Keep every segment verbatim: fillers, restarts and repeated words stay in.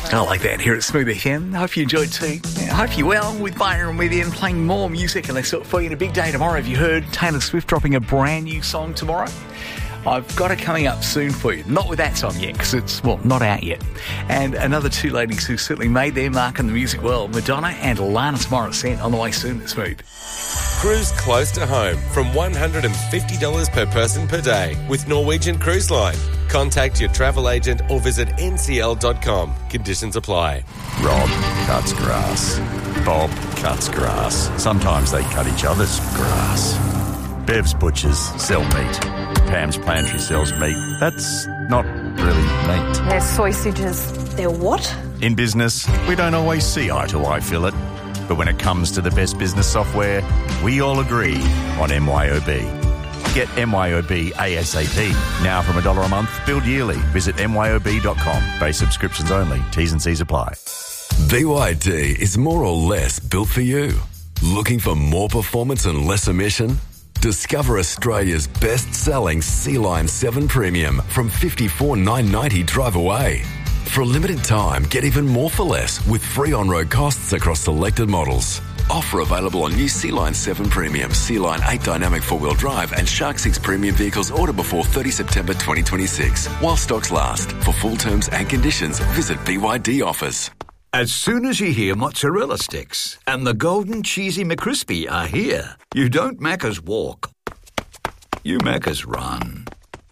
I like that here at Smooth F M. I hope you enjoyed too. I hope you're well with Byron with you and playing more music. And that's it for you in a big day tomorrow. Have you heard Taylor Swift dropping a brand new song tomorrow? I've got it coming up soon for you. Not with that song yet, because it's, well, not out yet. And another two ladies who certainly made their mark in the music world, Madonna and Alanis Morissette, on the way soon at Smooth. Cruise close to home from one hundred fifty dollars per person per day with Norwegian Cruise Line. Contact your travel agent or visit N C L dot com. Conditions apply. Rob cuts grass. Bob cuts grass. Sometimes they cut each other's grass. Bev's Butchers sell meat. Pam's Pantry sells meat. That's not really meat. They're sausages. They're what? In business, we don't always see eye to eye, Philip. But when it comes to the best business software, we all agree on M Y O B. Get M Y O B ASAP. Now from a dollar a month, billed yearly. Visit M Y O B dot com. Base subscriptions only. T's and C's apply. B Y D is more or less built for you. Looking for more performance and less emission? Discover Australia's best-selling Sea Lime seven Premium from fifty-four thousand nine hundred ninety dollars drive away. For a limited time, get even more for less with free on-road costs across selected models. Offer available on new Sea Line seven Premium, Sea Line eight Dynamic four-wheel drive and Shark six Premium vehicles ordered before thirtieth September twenty twenty-six. While stocks last. For full terms and conditions, visit B Y D Offers. As soon as you hear mozzarella sticks and the golden cheesy McCrispy are here, you don't Macca's walk. You Macca's run.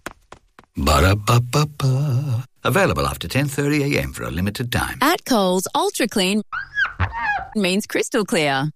Ba-da-ba-ba-ba. Available after ten thirty a m for a limited time. At Coles, Ultra Clean means crystal clear.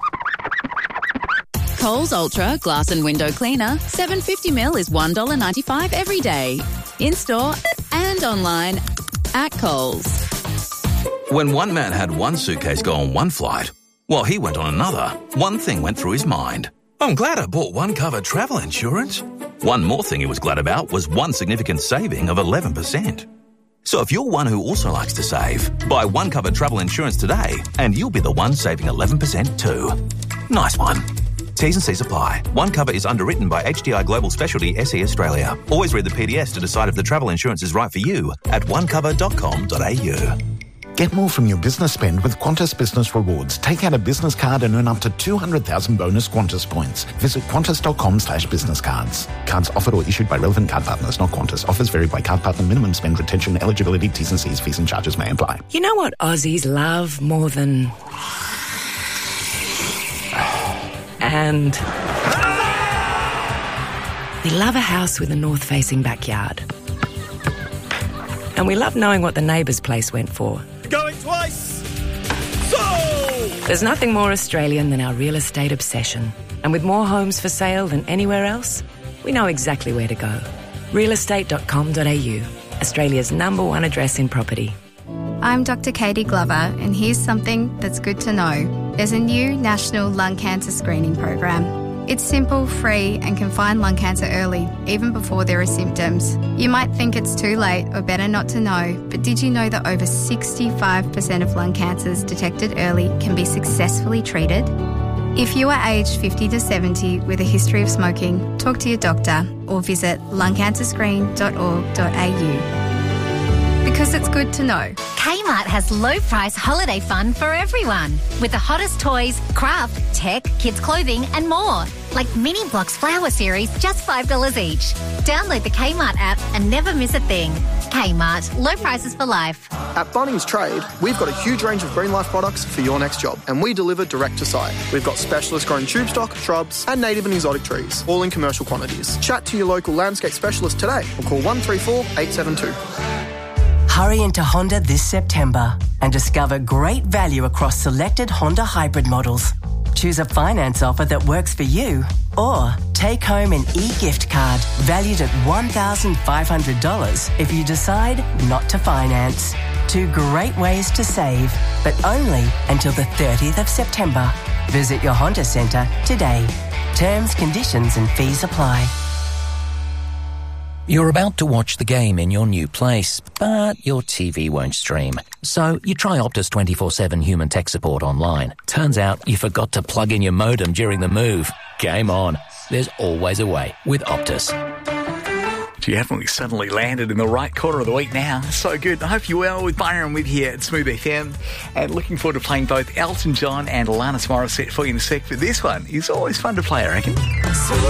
Coles Ultra Glass and Window Cleaner, seven hundred fifty milliliters is one dollar ninety-five every day. In-store and online at Coles. When one man had one suitcase go on one flight, while he went on another, one thing went through his mind. I'm glad I bought one cover travel insurance. One more thing he was glad about was one significant saving of eleven percent. So if you're one who also likes to save, buy one cover travel insurance today and you'll be the one saving eleven percent too. Nice one. T's and C's apply. One cover is underwritten by H D I Global Specialty S E Australia. Always read the P D S to decide if the travel insurance is right for you at one cover dot com dot a u. Get more from your business spend with Qantas Business Rewards. Take out a business card and earn up to two hundred thousand bonus Qantas points. Visit qantas.com slash business cards. Cards offered or issued by relevant card partners, not Qantas. Offers vary by card partner. Minimum spend, retention, eligibility, T's and C's, fees and charges may apply. You know what Aussies love more than... And... we love a house with a north-facing backyard. And we love knowing what the neighbour's place went for. Going twice! Sold! There's nothing more Australian than our real estate obsession. And with more homes for sale than anywhere else, we know exactly where to go. real estate dot com dot a u, Australia's number one address in property. I'm Doctor Katie Glover, and here's something that's good to know. There's a new national lung cancer screening program. It's simple, free, and can find lung cancer early, even before there are symptoms. You might think it's too late or better not to know, but did you know that over sixty-five percent of lung cancers detected early can be successfully treated? If you are aged fifty to seventy with a history of smoking, talk to your doctor or visit lung cancer screen dot org dot a u. Because it's good to know. Kmart has low price holiday fun for everyone. With the hottest toys, craft, tech, kids clothing and more. Like Mini Blocks Flower Series, just five dollars each. Download the Kmart app and never miss a thing. Kmart, low prices for life. At Bunnings Trade, we've got a huge range of Green Life products for your next job, and we deliver direct to site. We've got specialist grown tube stock, shrubs and native and exotic trees, all in commercial quantities. Chat to your local landscape specialist today or call one three four, eight seven two. Hurry into Honda this September and discover great value across selected Honda hybrid models. Choose a finance offer that works for you or take home an e-gift card valued at one thousand five hundred dollars if you decide not to finance. Two great ways to save, but only until the thirtieth of September. Visit your Honda Centre today. Terms, conditions and fees apply. You're about to watch the game in your new place, but your T V won't stream. So you try Optus twenty-four seven human tech support online. Turns out you forgot to plug in your modem during the move. Game on. There's always a way with Optus. You haven't suddenly landed in the right corner of the week now. So good. I hope you're well with Byron with here at Smooth F M. And looking forward to playing both Elton John and Alanis Morissette for you in a sec. But this one is always fun to play, I reckon.